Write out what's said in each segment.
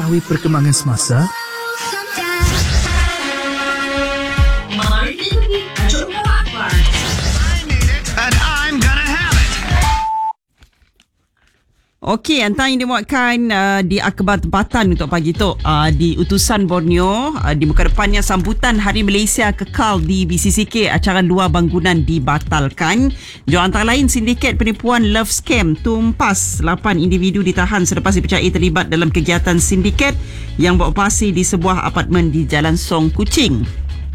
mengetahui perkembangan semasa? Mari ikuti Jumpa Akbar. I need it, and I'm gonna have it. Okey, antara yang dimuatkan di akhbar tempatan untuk pagi tu di Utusan Borneo, di muka depannya sambutan Hari Malaysia kekal di BCCK, acara luar bangunan dibatalkan. Di antara lain sindiket penipuan love scam tumpas, 8 individu ditahan selepas dipercayai terlibat dalam kegiatan sindiket yang beroperasi di sebuah apartmen di Jalan Song Kuching.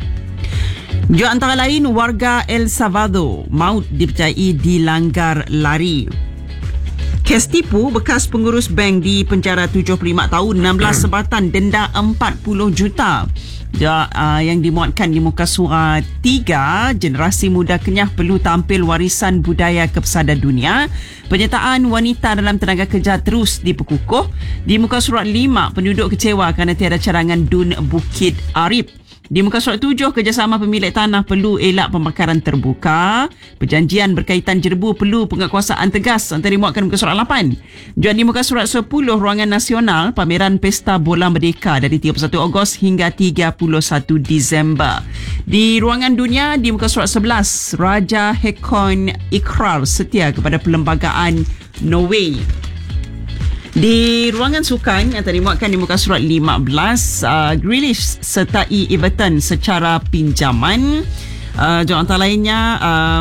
Juga antara lain warga El Salvador maut dipercayai dilanggar lari. Kes tipu, bekas pengurus bank di penjara 75 tahun, 16 sebatan denda 40 juta. Yang dimuatkan di muka surat 3, generasi muda Kenyah perlu tampil warisan budaya kepesadan dunia. Penyertaan wanita dalam tenaga kerja terus diperkukuh. Di muka surat 5, penduduk kecewa kerana tiada cadangan Dun Bukit Arif. Di muka surat 7, kerjasama pemilik tanah perlu elak pembakaran terbuka. Perjanjian berkaitan jerbu perlu penguatkuasaan tegas, antara dimuatkan muka surat 8. Dan di muka surat 10, Ruangan Nasional, pameran Pesta Bola Merdeka dari 31 Ogos hingga 31 Disember. Di Ruangan Dunia, di muka surat 11, Raja Hekon ikrar setia kepada perlembagaan Norway. Di ruangan sukan yang tadi muatkan di muka surat 15, Grealish sertai Everton secara pinjaman. Antara lainnya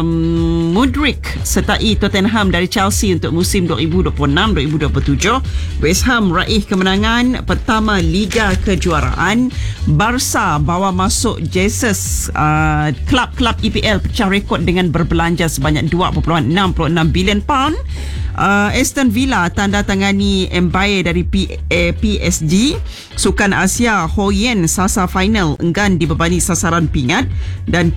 Mudryk sertai Tottenham dari Chelsea untuk musim 2026-2027. West Ham raih kemenangan pertama Liga Kejuaraan. Barca bawa masuk Jesus. Klub-klub EPL pecah rekod dengan berbelanja sebanyak 2.66 bilion pound. Aston Villa tanda tangani Mbaye dari PSG. Sukan Asia, Hoyen sasar final enggan dibebani sasaran pingat. Dan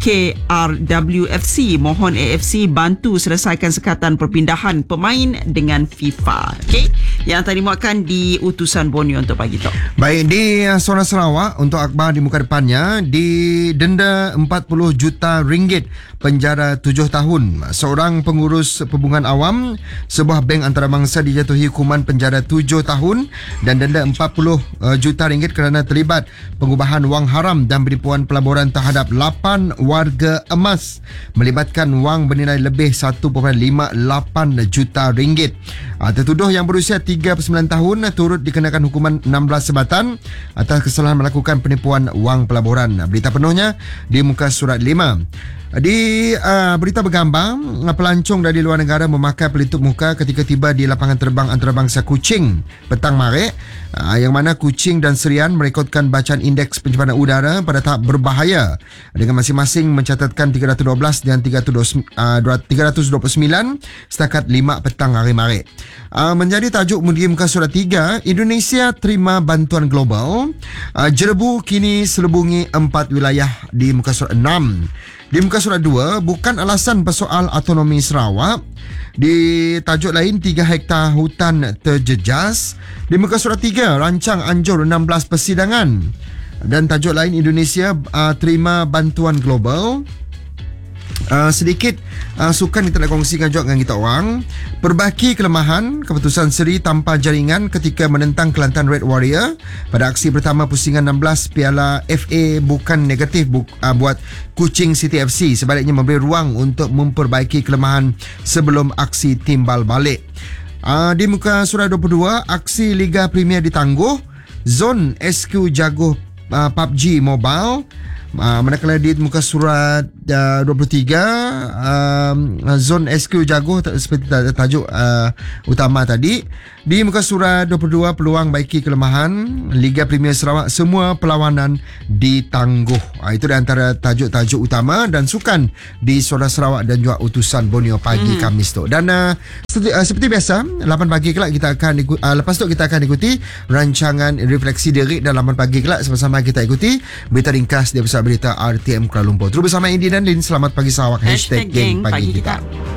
KRWFC mohon AFC bantu selesaikan sekatan perpindahan pemain dengan FIFA. Okey, yang tadi muatkan di Utusan Borneo untuk pagi tu. Baik, di Sora Sarawak untuk akhbar di muka depannya, didenda 40 juta ringgit, penjara 7 tahun. Seorang pengurus perhubungan awam sebuah bank antarabangsa dijatuhi hukuman penjara 7 tahun dan denda 40 juta ringgit kerana terlibat pengubahan wang haram dan penipuan pelaburan terhadap 8 warga emas melibatkan wang bernilai lebih 1.58 juta ringgit. Tertuduh yang berusia 39 tahun turut dikenakan hukuman 16 sebatan atas kesalahan melakukan penipuan wang pelaburan. Berita penuhnya di muka surat 5. Di berita bergambar, pelancong dari luar negara memakai pelitup muka ketika tiba di lapangan terbang antarabangsa Kuching petang Maret, yang mana Kuching dan Serian merekodkan bacaan indeks pencemaran udara pada tahap berbahaya dengan masing-masing mencatatkan 312 dan 329 setakat 5 petang hari Maret. Menjadi tajuk di muka surat 3, Indonesia terima bantuan global. Jerbu kini selubungi 4 wilayah di muka surat 6. Di muka surat 2, bukan alasan persoal autonomi Sarawak. Di tajuk lain, 3 hektar hutan terjejas. Di muka surat 3, rancang anjur 16 persidangan. Dan tajuk lain, Indonesia terima bantuan global. Sedikit sukan kita nak kongsikan juga dengan kita orang. Perbaiki kelemahan keputusan seri tanpa jaringan ketika menentang Kelantan Red Warrior pada aksi pertama pusingan 16 Piala FA bukan negatif buat Kuching City FC. Sebaliknya memberi ruang untuk memperbaiki kelemahan sebelum aksi timbal balik. Di muka surat 22, aksi Liga Premier ditangguh. Zon SQ jaguh PUBG Mobile. Manakala di muka surat 23, Zon SQ jaguh seperti tajuk utama tadi. Di muka surat 22, peluang baiki kelemahan Liga Premier Sarawak, semua perlawanan ditangguh. Itu di antara tajuk-tajuk utama dan sukan di Sora Sarawak dan juga Utusan Borneo pagi Khamis tu. Dan seperti biasa, 8 pagi kelak kita akan lepas tu kita akan ikuti rancangan Refleksi Derik dan 8 pagi kelak sama-sama kita ikuti berita ringkas di pusat berita RTM Kuala Lumpur. Terus bersama Indi dan Lin, selamat pagi Sarawak. #geng pagi kita.